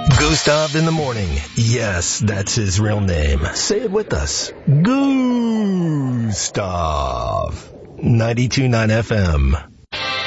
Gustav in the morning. Yes, that's his real name. Say it with us. Gustav. 92.9 FM.